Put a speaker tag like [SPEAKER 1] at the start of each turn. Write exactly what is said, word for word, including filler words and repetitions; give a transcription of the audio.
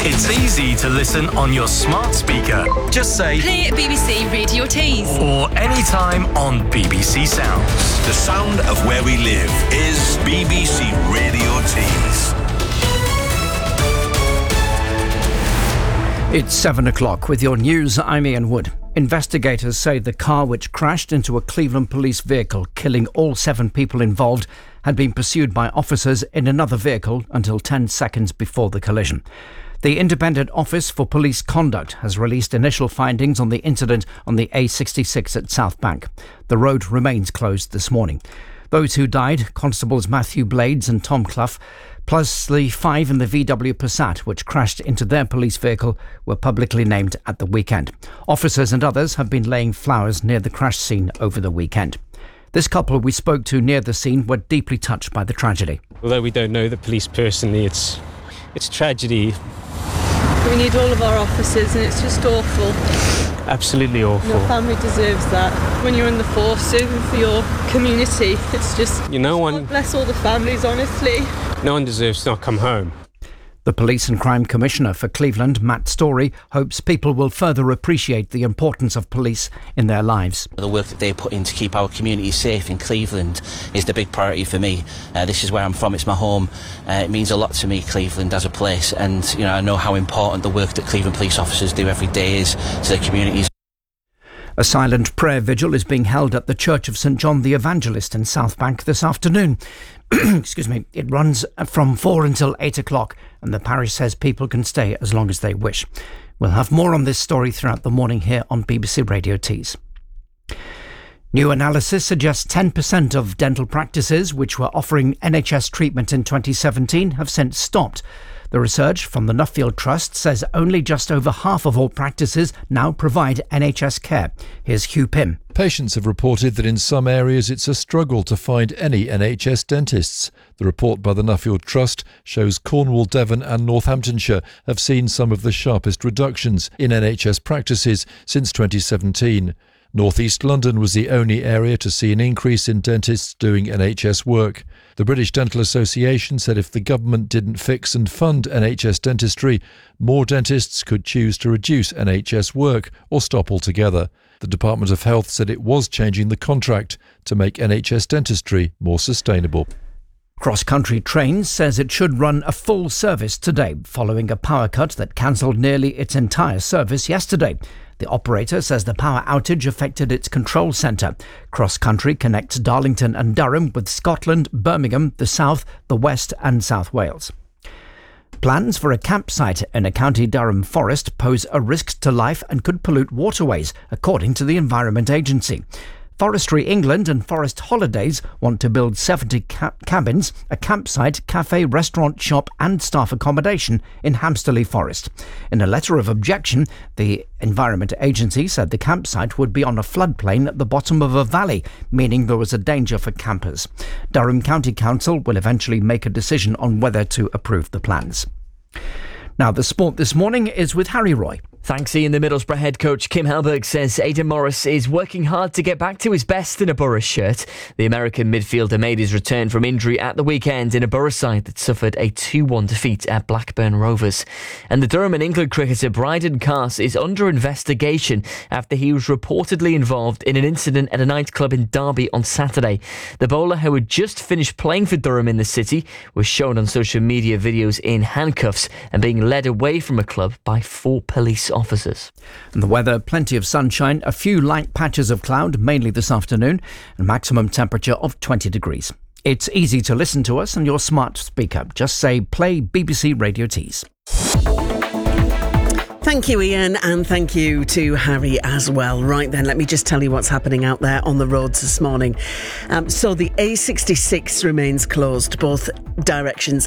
[SPEAKER 1] It's easy to listen on your smart speaker. Just say
[SPEAKER 2] play B B C Radio Tees.
[SPEAKER 1] Or anytime on B B C Sounds.
[SPEAKER 3] The sound of where we live is B B C Radio Tees.
[SPEAKER 4] It's seven o'clock with your news. I'm Ian Wood. Investigators say the car which crashed into a Cleveland police vehicle, killing all seven people involved, had been pursued by officers in another vehicle until ten seconds before the collision. The Independent Office for Police Conduct has released initial findings on the incident on the A sixty-six at South Bank. The road remains closed this morning. Those who died, Constables Matthew Blades and Tom Clough, plus the five in the V W Passat which crashed into their police vehicle, were publicly named at the weekend. Officers and others have been laying flowers near the crash scene over the weekend. This couple we spoke to near the scene were deeply touched by the tragedy.
[SPEAKER 5] Although we don't know the police personally, it's it's tragedy.
[SPEAKER 6] We need all of our officers and it's just awful.
[SPEAKER 5] Absolutely awful.
[SPEAKER 6] Your family deserves that. When you're in the force, serving for your community, it's just...
[SPEAKER 5] You know, one,
[SPEAKER 6] God bless all the families, honestly.
[SPEAKER 5] No one deserves to not come home.
[SPEAKER 4] The Police and Crime Commissioner for Cleveland, Matt Story, hopes people will further appreciate the importance of police in their lives.
[SPEAKER 7] The work that they put in to keep our community safe in Cleveland is the big priority for me. Uh, this is where I'm from, it's my home. Uh, it means a lot to me, Cleveland, as a place. And, you know, I know how important the work that Cleveland police officers do every day is to their communities.
[SPEAKER 4] A silent prayer vigil is being held at the Church of Saint John the Evangelist in South Bank this afternoon. Excuse me. It runs from four until eight o'clock, and the parish says people can stay as long as they wish. We'll have more on this story throughout the morning here on B B C Radio Tees. New analysis suggests ten percent of dental practices which were offering N H S treatment in twenty seventeen have since stopped. The research from the Nuffield Trust says only just over half of all practices now provide N H S care. Here's Hugh Pym.
[SPEAKER 8] Patients have reported that in some areas it's a struggle to find any N H S dentists. The report by the Nuffield Trust shows Cornwall, Devon and Northamptonshire have seen some of the sharpest reductions in N H S practices since twenty seventeen. North East London was the only area to see an increase in dentists doing N H S work. The British Dental Association said if the government didn't fix and fund N H S dentistry, more dentists could choose to reduce N H S work or stop altogether. The Department of Health said it was changing the contract to make N H S dentistry more sustainable.
[SPEAKER 4] Cross Country Trains says it should run a full service today, following a power cut that cancelled nearly its entire service yesterday. The operator says the power outage affected its control centre. Cross Country connects Darlington and Durham with Scotland, Birmingham, the South, the West and South Wales. Plans for a campsite in a County Durham forest pose a risk to life and could pollute waterways, according to the Environment Agency. Forestry England and Forest Holidays want to build seventy ca- cabins, a campsite, cafe, restaurant, shop and staff accommodation in Hamsterley Forest. In a letter of objection, the Environment Agency said the campsite would be on a floodplain at the bottom of a valley, meaning there was a danger for campers. Durham County Council will eventually make a decision on whether to approve the plans. Now, the sport this morning is with Harry Roy.
[SPEAKER 9] Thanks, Ian. The Middlesbrough head coach Kim Hellberg says Aidan Morris is working hard to get back to his best in a Borough shirt. The American midfielder made his return from injury at the weekend in a Borough side that suffered a two one defeat at Blackburn Rovers. And the Durham and England cricketer Bryden Carse is under investigation after he was reportedly involved in an incident at a nightclub in Derby on Saturday. The bowler, who had just finished playing for Durham in the city, was shown on social media videos in handcuffs and being led away from a club by four police officers.
[SPEAKER 4] And the weather, plenty of sunshine, a few light patches of cloud, mainly this afternoon, and maximum temperature of twenty degrees. It's easy to listen to us on your smart speaker. Just say play B B C Radio Tees.
[SPEAKER 10] Thank you, Ian, and thank you to Harry as well. Right then, let me just tell you what's happening out there on the roads this morning. Um, so the A sixty-six remains closed, both directions